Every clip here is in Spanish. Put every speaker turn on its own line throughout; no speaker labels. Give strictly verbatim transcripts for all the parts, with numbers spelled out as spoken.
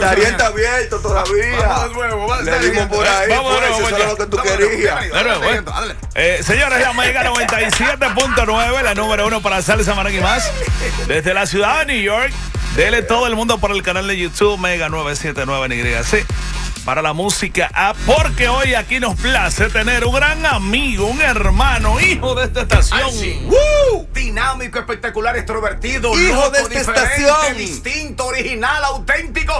Darien está abierto todavía.
Vamos de nuevo, vamos
Le dimos por ahí,
vamos
por
de nuevo,
eso, eso
ya.
era lo que tú
Vamos,
querías.
vamos,
Pero,
vamos,
bueno.
dale.
Eh, señores, la Mega noventa y siete punto nueve, la número uno para salsa, Marangi más. Desde la ciudad de New York, dele todo el mundo por el canal de YouTube Mega novecientos setenta y nueve en Y C. Para la música app, porque hoy aquí nos place tener un gran amigo, un hermano, hijo de esta estación.
Ay, sí.
¡Woo!
Dinámico, espectacular, extrovertido,
Hijo
loco,
de esta
diferente,
estación.
distinto, original, auténtico.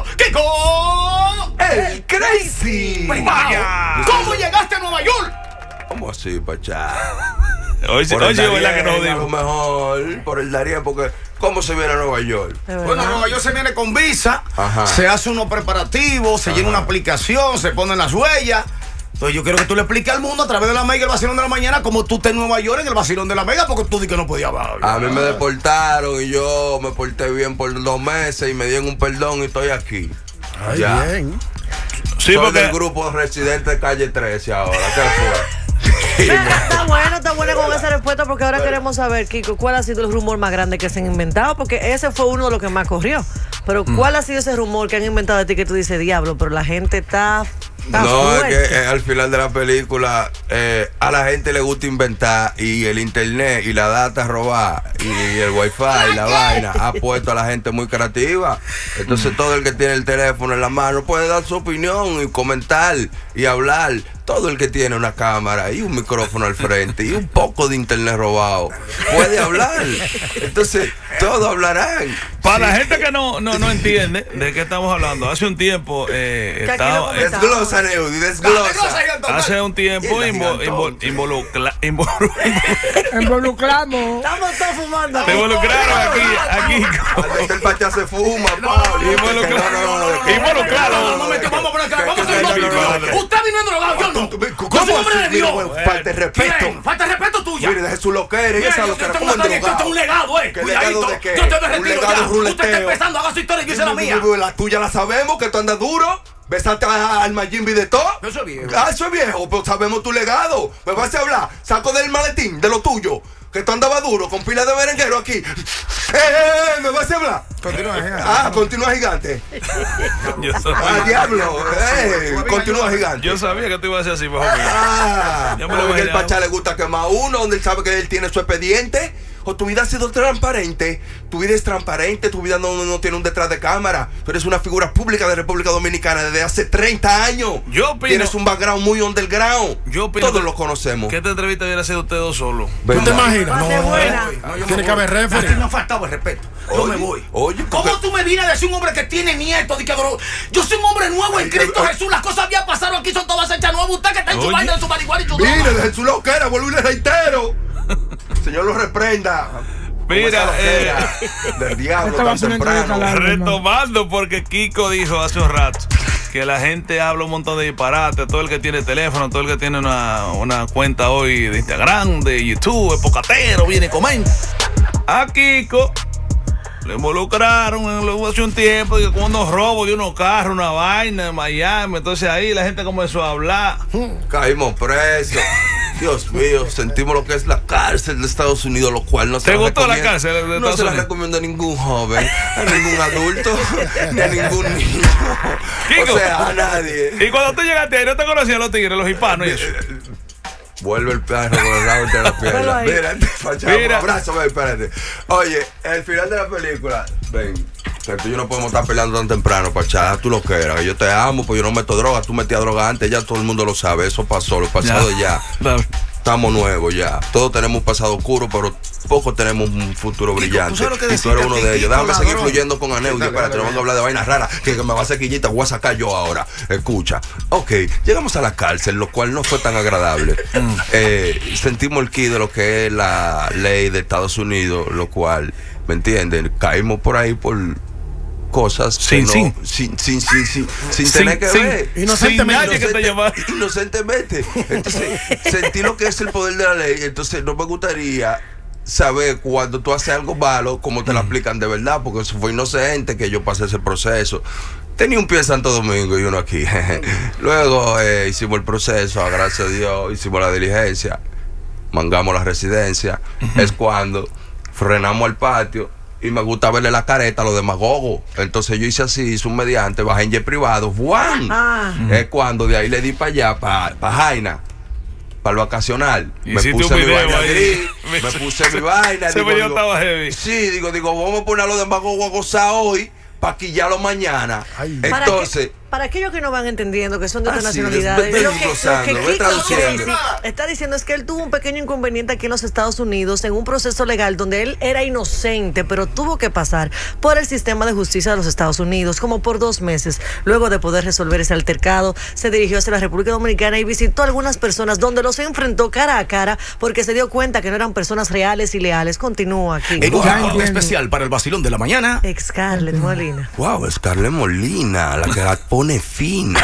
¡Kiko!
¡El Crazy!
Vaya.
¿Cómo llegaste a Nueva York?
¿Cómo así, Pachá?
Oye,
Por el
oye, ¿verdad que nos
Darien, a lo
dijo?
mejor, por el Darien, porque ¿cómo se viene a Nueva York?
Bueno, Nueva York se viene con visa,
Ajá.
se hace unos preparativos, se llena una aplicación, se ponen las huellas. Entonces yo quiero que tú le expliques al mundo a través de la Mega, el vacilón de la mañana, como tú estás en Nueva York en el vacilón de la Mega, porque tú di que no podías hablar.
A mí me deportaron y yo me porté bien por dos meses y me dieron un perdón y estoy aquí.
Ay,
Ya.
bien.
Sí,
Soy
porque
del grupo residente de calle trece ahora. ¿Qué fue?
Mira, está bueno, está bueno con esa respuesta porque ahora queremos saber, Kiko, cuál ha sido el rumor más grande que se han inventado, porque ese fue uno de los que más corrió. Pero ¿cuál ha sido ese rumor que han inventado de ti que tú dices, diablo, pero la gente está, está
No, es
fuerte?
que eh, al final de la película eh, a la gente le gusta inventar y el internet y la data robada y el wifi y la vaina ha puesto a la gente muy creativa. Entonces todo el que tiene el teléfono en la mano puede dar su opinión y comentar y hablar. Todo el que tiene una cámara y un micrófono al frente y un poco de internet robado puede hablar. Entonces todos hablarán.
para la gente que no, no, no entiende de qué estamos hablando, hace un tiempo eh,
Que aquí
estaba-
lo
eh,
comenzamos.
Desglosa, Neudi, desglosa.
hace un tiempo invo- invo- involucra- involucra-
Involucramos.
Estamos todos fumando.
te involucraron aquí, aquí.
Hasta el Pachá se fuma, Pablo.
Involucra-
No, no, no, no,
Involucrado.
Un momento, vamos a poner acá, vamos a hacer
que-
un
que-
momento.
que-
Usted vino drogado, yo no.
¿Cómo
Yo soy un hombre de
así? Mira,
Dios.
güey, falta de respeto.
¿Quién? Falta de respeto tuya.
Mire, deje su loquera y
Mira,
esa
yo
loquera.
tengo
¿Cómo
una trayectoria,
drogado?
un legado, eh.
¿Qué
Cuidadito.
legado de qué?
Yo te me
Un
retiro
legado
ya.
ruleteo.
Usted está empezando, haga su historia y yo hice la mía.
La tuya la sabemos, que tú andas duro. Besaste a- al Majimbi de todo.
Eso es viejo.
Ah, eso es viejo, pero sabemos tu legado. Me vas a hablar. Saco del maletín, de lo tuyo. Que tú andabas duro, con pila de berenguero aquí. ¡Eh, eh, eh! ¿Me vas a hablar?
Continúa, gigante.
Ah, continúa gigante.
Yo
Ah,
sabía,
diablo. Eh, continúa gigante.
yo sabía que tú ibas a decir así, mejor mío.
Ah,
Yo me lo
porque el
imaginaba.
Pachá le gusta quemar uno, donde él sabe que él tiene su expediente. O tu vida ha sido transparente. Tu vida es transparente, tu vida no, no tiene un detrás de cámara. Tú eres una figura pública de República Dominicana desde hace treinta años.
Yo opino-
Tienes un background muy underground.
Yo opino
Todos
que-
lo conocemos.
Que esta entrevista hubiera sido ustedes dos solos.
¿Tú te
¿Verdad?
imaginas?
Más de
No,
buena.
No, yo
Tiene
me
que haber
voy.
referee.
Aquí me ha faltado el respeto. Yo
Oye,
me voy.
oye,
¿Cómo
porque-
tú me vienes a decir un hombre que tiene nietos? De que adoro- Yo soy un hombre nuevo en
Ay, que-
Cristo
ay.
Jesús. Las cosas habían pasado aquí, son todas hechas nuevas. Usted que está en su
Oye.
vaina, en su marihuana y su
Mire,
droga.
deje su loquera, vuelvo y le reitero. Señor lo reprenda.
Mira,
Como esa loquera del diablo
Esta va a
tan
ser una entrevista
temprano.
larga.
retomando, porque Kiko dijo hace un rato que la gente habla un montón de disparates. Todo el que tiene teléfono, todo el que tiene una, una cuenta hoy de Instagram, de YouTube, es pocatero, viene y comenta. A Kiko le involucraron luego hace un tiempo y con unos robos de unos carros, una vaina en Miami. Entonces ahí la gente comenzó a hablar.
Caímos presos. Dios mío, sentimos lo que es la cárcel de Estados Unidos, lo cual no se
¿Te
la
gustó la
recomiendo-
cárcel de
No
Estados
se la
Unidos?
recomiendo a ningún joven, a ningún adulto, ni a ningún niño.
Kiko.
O sea, a nadie.
Y cuando tú llegaste ahí, no te conocían los tigres, los hispanos y eso.
Vuelve el perro con el rabo entre las
Velo
piernas.
ahí.
Mira, te fachamos,
Mira.
abrazo, ven, espérate. Oye, el final de la película, ven, que tú y yo no podemos estar peleando tan temprano, Pachá, tú lo que eras, que yo te amo, pues yo no meto droga, tú metías droga antes, ya todo el mundo lo sabe, eso pasó, lo pasado ya.
Dale.
Estamos nuevos ya. Todos tenemos un pasado oscuro, pero pocos tenemos un futuro
Kiko,
brillante.
¿tú sabes lo que
Y tú
decía
eres
que
uno
a ti,
de ellos.
Kiko,
Déjame seguir
ladrón?
fluyendo con Aneudi.
Dale,
Espérate,
dale,
no vamos a hablar de vainas raras. Que, que me va a hacer quillita, voy a sacar yo ahora. Escucha. Ok, llegamos a la cárcel, lo cual no fue tan agradable. Eh, sentimos el ki de lo que es la ley de Estados Unidos, lo cual, ¿me entienden? Caímos por ahí por cosas
Sin,
que
sin.
no, sin, sin, sin, sin, sin
Sin-
tener que
sin-
ver.
Inocentemente.
Sin nadie que te llamara.
Inocentemente. Entonces, sentí lo que es el poder de la ley. Entonces, no me gustaría saber cuando tú haces algo malo, cómo te lo aplican de verdad, porque eso fue inocente que yo pasé ese proceso. Tenía un pie en Santo Domingo y uno aquí. Luego eh, hicimos el proceso, gracias a Dios, hicimos la diligencia, mangamos la residencia. Es cuando frenamos al patio y me gusta verle la careta a los demagogos. Entonces yo hice así, hice un mediante, bajé en jet privado, ¡juan!
Ah.
Es cuando de ahí le di para allá, para pa Jaina, para el vacacional. Me
Hiciste
puse
un
mi
video
vaina
ahí.
gris, me puse mi vaina.
Ese
digo,
video
digo,
estaba heavy.
Sí, digo, digo, vamos a poner a los demagogos a gozar hoy, para quillarlo mañana.
Ay.
Para
Entonces...
que- Para aquellos que no van entendiendo, que son de
Ah,
otras
sí,
nacionalidades,
ve- ve
lo que, lo
desglosando,
que
ve
Kiko quiere
traduciendo.
decir, está diciendo es que él tuvo un pequeño inconveniente aquí en los Estados Unidos en un proceso legal donde él era inocente, pero tuvo que pasar por el sistema de justicia de los Estados Unidos como por dos meses. Luego de poder resolver ese altercado, se dirigió hacia la República Dominicana y visitó a algunas personas donde los enfrentó cara a cara porque se dio cuenta que no eran personas reales y leales. Continúa aquí.
En un
Ya
reporte
entiendo.
especial para el vacilón de la mañana.
Ex Scarlett Molina.
Wow, Scarlett Molina, la que la pone fina.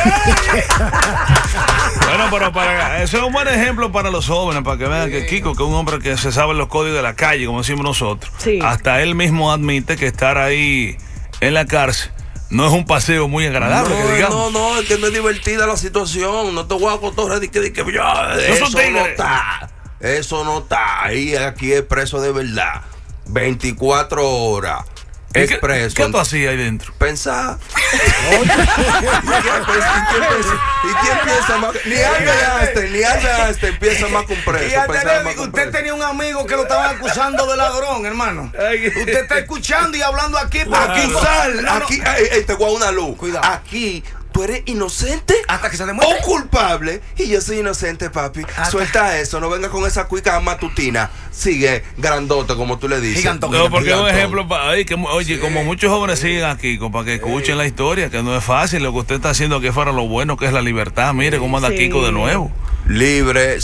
Bueno, pero para eso es un buen ejemplo para los jóvenes, para que vean que Kiko, que es un hombre que se sabe los códigos de la calle, como decimos nosotros.
Sí.
Hasta él mismo admite que estar ahí en la cárcel no es un paseo muy agradable, que
No,
digamos.
no, no, es que no es divertida la situación. No te voy a cotorrear de que, de que ya, eso
son
no
tigres.
está. Eso no está. Ahí aquí es preso de verdad. veinticuatro horas.
¿Y qué-
Expreso.
¿Qué tú hacías ahí dentro?
Pensar. ¿Y quién piensa- ¿Y quién piensa más? Ni Albert Einstein, ni Albert Einstein piensa más que un preso.
Y antes
pensaba
le
más
digo,
que un
usted
preso.
tenía un amigo que lo estaban acusando de ladrón, hermano. Usted está escuchando y hablando aquí, pero
Aquí sal,
No, no.
aquí, ey, ey, te voy a dar una luz.
Cuidado.
Aquí tú eres inocente
Hasta que se demuestre.
o culpable. Y yo soy inocente, papi.
Hasta-
Suelta eso, no venga con esa cuica matutina. Sigue grandote, como tú le dices.
Gigantón.
No, porque es un
Gigantón.
ejemplo para ahí, que oye, como muchos jóvenes siguen aquí, para que escuchen la historia, que no es fácil, lo que usted está haciendo aquí fuera lo bueno que es la libertad. Mire cómo anda
Sí.
Kiko de nuevo.
Libre,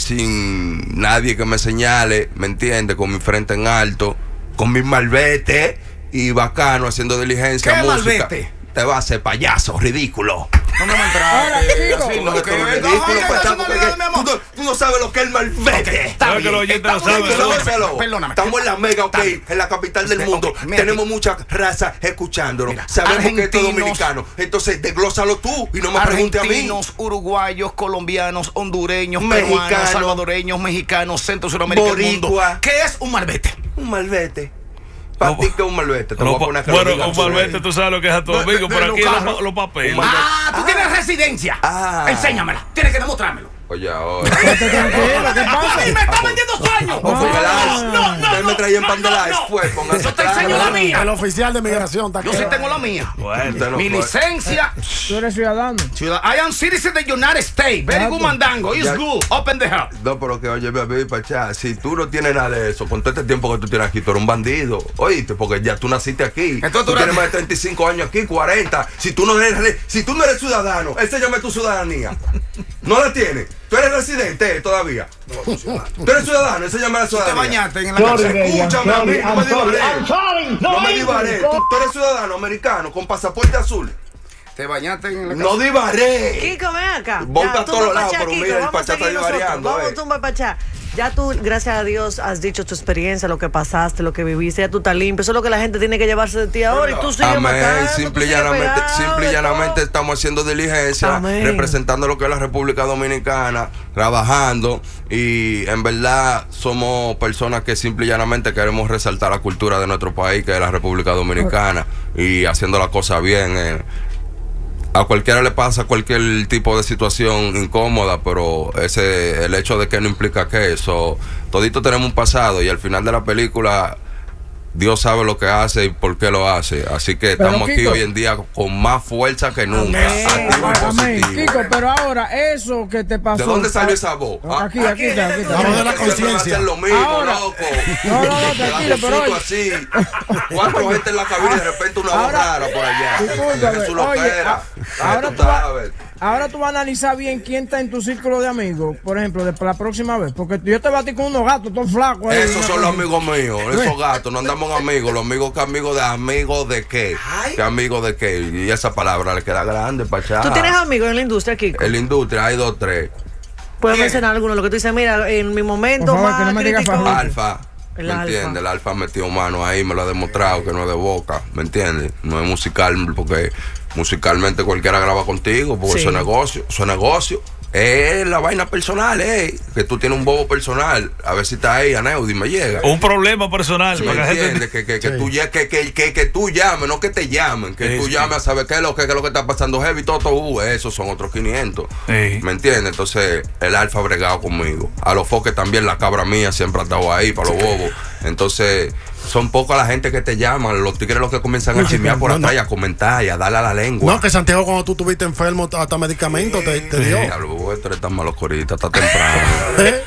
sin nadie que me señale, ¿me entiende? Con mi frente en alto, con mi malvete y bacano haciendo diligencia,
¿Qué
música.
malvete?
Te va a hacer payaso, ridículo.
No me
Ahora,
maltrate.
Kiko.
Así
No,
no,
que
que
es
no,
ridículo,
oye,
pues,
eso no
porque
le da, mi amor.
tú, no, tú no sabes lo que es el malvete.
Está
Sabes que los
bien,
oyentes no
estamos
saben,
en-
¿no?
Gózalo.
Perdóname.
Estamos en la mega, ok,
Está bien.
en la capital del
Usted,
mundo.
ok, mira
Tenemos
aquí.
mucha raza escuchándolo.
Mira,
Sabemos que esto es
argentinos,
dominicano. Entonces, desglósalo tú y no me pregunte a mí.
Argentinos, uruguayos, colombianos, hondureños,
Mexicano.
peruanos, salvadoreños, mexicanos, centro suramericanos, mundo.
Boricua.
¿Qué es un malvete?
Un malvete. Para ti que es un malvete. Te
Lo
voy a
pa-
poner que lo
bueno,
digan
un
sobre
malvete,
él.
tú sabes lo que es a tu
De-
amigo,
de-
pero
de
aquí
los
los,
carros.
los papeles.
Un malvete.
Ah, tú tienes residencia.
Ah.
Enséñamela. Tienes que demostrármelo.
Oye, ahora.
Estate tranquilo, ¿qué
A
pasa?
mí me está vendiendo sueños.
Pues fue el ice.
No, no,
Ustedes me
no,
traían
no,
pan de
no,
ice.
no.
Fue, póngase
Yo te
claro.
enseño la mía.
El oficial de migración está
Yo sí
claro.
tengo la mía.
Bueno,
Usted no
Mi
fue.
licencia.
Tú eres ciudadano.
Ciudad- I am citizen of the United States. Very good mandango. It's
Ya.
good. Open the hell.
No, pero que oye, bebé, pachá, si tú no tienes nada de eso, con todo este tiempo que tú tienes aquí, tú eres un bandido. Oíste, porque ya tú naciste aquí.
Entonces
tú
tú
tienes
eres-
más de treinta y cinco años aquí, cuarenta. Si tú no eres, re- si tú no eres ciudadano, enséñame tu ciudadanía. ¿No la tienes? ¿Tú eres residente eh, todavía? ¿Tú eres ciudadano? Enséñame la
Te
ciudadanía.
bañaste en la cárcel.
Escúchame a mí, no me divaré. No me divaré. Tú, tú eres ciudadano americano con pasaporte azul.
Te bañaste en la
No
cárcel.
divaré.
Kiko, ven acá.
Voy
Ya,
pa'
tú
todos
vas
lados,
pachá,
pero
Kiko,
mira, el
vamos a
pachá está
seguir nosotros.
divariando,
Vamos
eh.
tumba pachá. Ya tú, gracias a Dios, has dicho tu experiencia, lo que pasaste, lo que viviste, ya tú estás limpio. Eso es lo que la gente tiene que llevarse de ti ahora. Y tú sigues
Amén.
matando,
Simple
tú
y
sigues
llanamente,
pegado,
simple y
de
llanamente
todo.
estamos haciendo diligencia,
Amén.
representando lo que es la República Dominicana, trabajando y en verdad somos personas que simple y llanamente queremos resaltar la cultura de nuestro país, que es la República Dominicana, y haciendo la cosa bien. eh. A cualquiera le pasa cualquier tipo de situación incómoda, pero ese el hecho de que no implica que eso. Todito tenemos un pasado y al final de la película Dios sabe lo que hace y por qué lo hace. Así que
Pero,
estamos aquí
Kiko,
hoy en día con más fuerza que nunca.
Amén.
Activo y
Amén.
positivo.
Kiko, pero ahora, eso que te pasó.
¿De dónde salió esa voz? Ah,
Aquí, aquí está, aquí está.
Vamos de la
que siempre me
conciencia.
hacen lo mismo,
Ahora-
loco.
No, no, no,
Te la
tranquilo, pero
disfruto
oye.
así. Cuatro gente en la cabina y de repente una voz
Ahora-
rara por allá.
Discúlpame,
Jesús lo
oye,
espera.
a-
Ya
ahora
tú
tú vas-
sabes.
Ahora tú vas a analizar bien quién está en tu círculo de amigos, por ejemplo, de para la próxima vez. Porque yo te batí con unos gatos, todos flacos. ahí,
Esos
una
son los
cosa.
amigos míos, esos gatos, no andamos amigos, los amigos que amigos de amigos de qué, que amigos de qué, y esa palabra le queda grande, pachá.
¿Tú tienes amigos en la industria, Kiko?
En la industria hay dos, tres.
Puedes
¿Quién?
mencionar alguno, lo que tú dices, mira, en mi momento
Por favor,
más
que no me digas
crítico.
Fajuco.
Alfa,
El
¿me
Alfa.
entiendes? El Alfa metió mano ahí, me lo ha demostrado que no es de boca, ¿me entiendes? No es musical porque musicalmente cualquiera graba contigo, porque
Sí.
eso es negocio, eso es negocio. Es la vaina personal, eh, que tú tienes un bobo personal. A ver si está ahí, Aneudi, me llega.
Un problema personal.
¿Me
para que la gente-
entiendes? Que, que, que, tú, ya- que, que, que, que tú llames, no que te llamen. Que
Sí,
tú
sí.
llames a saber qué es lo que, qué es lo que está pasando heavy, todo, todo, uh, esos son otros quinientos.
Sí.
¿Me entiendes? Entonces, el alfa ha bregado conmigo. A los foques también, la cabra mía siempre ha estado ahí, para los bobos. Entonces, son pocas la gente que te llaman. Los tigres los que comienzan a chismear por
No,
atrás
no.
y a comentar y a darle a la lengua.
No, que Santiago, cuando tú estuviste enfermo, hasta medicamentos te, te dio.
Ya, los tú eres tan malo ahorita, está temprano.
¿Eh?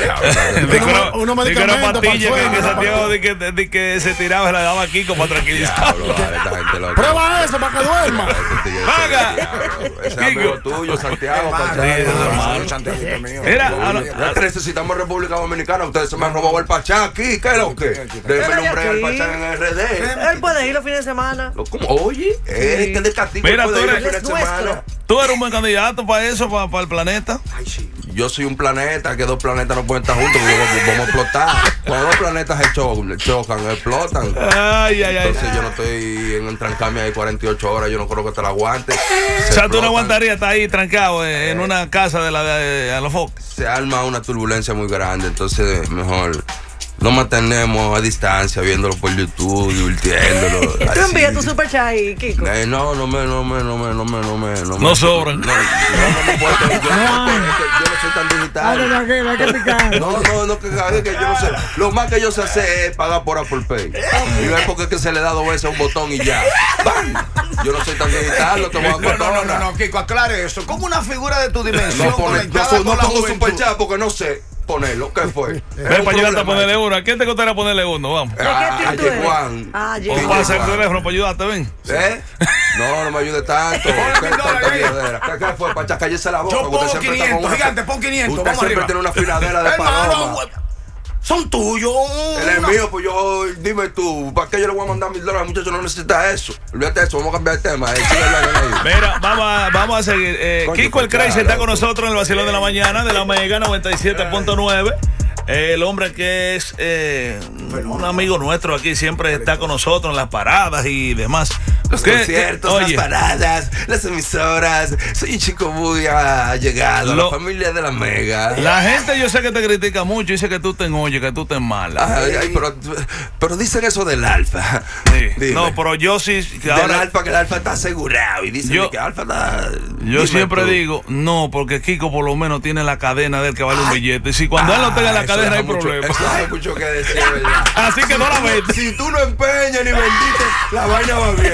Di que
Uno- uno
una- di que una
medicamento
pastilla
para el
que, que
sueño.
Santiago di que, di que se tiraba y la daba a Kiko para tranquilizar.
Diablo, vale, esta gente loca.
Prueba eso para que duerma.
Este tigre,
Paga.
ese es amigo tuyo, Santiago. Pachá.
Mira, ahora-
Ya que necesitamos República Dominicana. Ustedes se me han robado el Pachá aquí. ¿Qué es lo que? Denme un break al Pachá en R D.
Él puede ir los fines de semana.
¿Cómo? Oye, eh, que de castigo
Mira,
puede
tú
ir
eres-
el fin de
Él es
semana.
nuestro.
tú eres un buen candidato para eso, para, para el planeta.
Yo soy un planeta, que dos planetas no pueden estar juntos porque vamos, vamos a explotar. Cuando dos planetas se chocan, chocan explotan.
Ay, ay, ay.
Entonces yo no estoy en trancame ahí cuarenta y ocho horas, yo no creo que te la aguante.
O
Se
sea, tú
explotan.
no aguantarías estar ahí trancado eh, en una casa de la de a los focos.
Se arma una turbulencia muy grande, entonces mejor no mantenemos a distancia viéndolo por YouTube, divirtiéndolo.
Tú
así.
envías tu super chat, Kiko.
Eh, no, no me, no me, no me, no me, no me, no me.
No sobran.
No, no, no me puedo, yo, yo, yo no soy tan
Dale,
digital.
tranquilo, hay que picar.
No, no, no, que, que yo no sé. Lo más que yo sé hacer es pagar por Apple Pay. Y no es porque es que se le da dos veces un botón y ya. ¡Bam! Yo no soy tan digital, no te voy a
No, no, no,
contar.
no, no, Kiko, aclare eso. Como una figura de tu dimensión
No, pone, no,
conectada
no
con la
pongo
juventud.
super chat porque no sé ponerlo. ¿Qué fue? Es
Ven
un
para ayudarte a
problema.
ponerle uno. ¿A quién te gustaría ponerle uno? Vamos.
¿De qué
Ah,
team tú eres?
Juan.
Ah,
O
Yeguan.
pasa el teléfono para ayudarte, ven.
¿Eh? No, no me ayude tanto. ¿Qué
mil
tanta
dólares ahí.
mierdera? ¿Qué, ¿Qué fue? Pacha, cállese la boca.
Yo
porque usted
pongo
siempre está con
quinientos,
una-
gigante, pon quinientos,
Usted
vamos
siempre
arriba.
tiene una finadera de
Hermano,
paloma.
güey, son tuyos.
Él es mío, pues yo, dime tú, ¿para qué yo le voy a mandar mil dólares? El muchacho no necesita eso. Olvídate de eso, vamos a cambiar de tema. Eh, sigue hablando ahí.
Mira, vamos a, vamos a seguir. Eh,
Coño,
Kiko el
pues,
Crazy
claro,
está con
pues.
nosotros en el vacilón de la mañana de la Mega noventa y siete punto nueve. Eh, el hombre que es eh, un amigo nuestro aquí, siempre está con nosotros en las paradas y demás.
Los
¿Qué-
conciertos,
qué- oye,
las paradas, las emisoras. Soy un chico muy allegado a
Lo-
la familia de la Mega.
la gente yo sé que te critica mucho, dice que tú te enolles, que tú te mala.
Ay, ay, pero, pero dicen eso del alfa.
Sí.
Dime.
No, pero yo sí. que
Del
ahora-
alfa, que el alfa está asegurado. Y dicen
Yo-
que alfa está.
Yo
Dime
siempre
tú.
digo, no, porque Kiko por lo menos tiene la cadena de él que vale un billete. Y si cuando él no tenga la
Ah, eso
cadena hay
deja mucho-
problema.
Eso hay mucho que decir, ¿verdad?
Así que no la ves.
Si tú no empeñas ni bendices, la vaina va bien.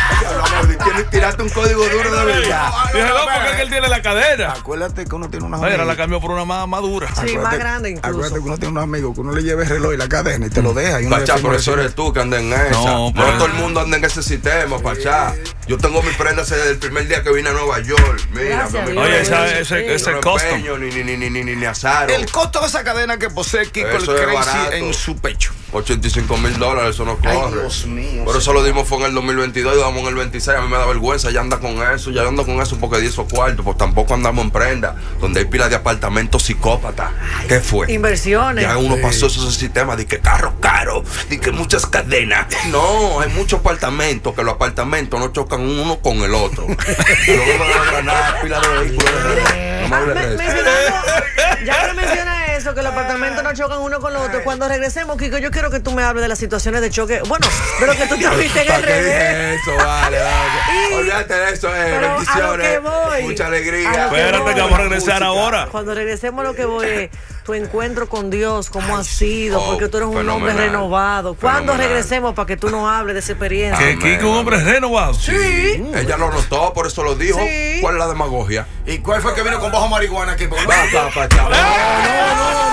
Tienes- Tiraste un código duro de verdad.
Dije, no, porque es que él tiene la cadena.
Acuérdate que uno tiene unas
Mira,
amigas.
la cambió por una más madura.
Sí, más
Acuérdate-
grande incluso.
Acuérdate que uno tiene unos amigos que uno le lleva el reloj y la cadena y te lo deja. Y uno
Pachá,
le
por eso eres tú que anda en esa.
No,
No,
pero-
todo el mundo anda en ese sistema, Pachá. Yo tengo mi prenda desde el primer día que vine a Nueva York. Mira,
Gracias
mi
a Dios.
Oye,
prenda.
esa- ese,
Sí.
ese
Yo no
custom.
empeño, ni, ni, ni, ni, ni, ni, ni azaro.
El costo de esa cadena que posee Kiko el
Eso es
Crazy
barato.
en su pecho.
ochenta y cinco mil dólares, eso no corre.
Ay, Dios mío,
Por eso lo dimos fue en el dos mil veintidós y damos en el veintiséis. A mí me da vergüenza, ya anda con eso, ya ando con eso porque di esos cuartos. Pues tampoco andamos en prenda, donde hay pilas de apartamentos psicópatas. ¿Qué fue?
Inversiones.
Ya uno pasó esos sistemas de que carro caro, de que muchas cadenas. No, hay muchos apartamentos que los apartamentos no chocan uno con el otro. Luego van a ganar pilas de vehículos. No me
Ah,
hables
me-
de eso.
mencionando- ya que menciona eso, que los apartamentos no chocan uno con los otros. Cuando regresemos, Kiko, yo quiero que tú me hables de las situaciones de choque. Bueno, de lo que tú te viste en
¿Para
el
qué
revés.
dije eso? Vale, vale.
Y-
Olvídate de eso, eh.
Pero a lo
Bendiciones.
que voy.
Mucha
A
alegría.
lo que
Espérate que vamos a regresar
Música.
ahora.
Cuando regresemos, lo que voy es tu encuentro con Dios, cómo ha sido,
oh,
porque tú eres un hombre
fenomenal.
renovado. Cuando
Fenomenal.
regresemos para que tú nos hables de esa experiencia?
Que
Amén,
Kiko es un hombre renovado.
Sí.
Ella lo notó, por eso lo dijo.
Sí.
¿Cuál es la demagogia?
¿Y cuál fue el que vino con bajo marihuana aquí? Porque-
Va, va, pa, chavo.
No, no,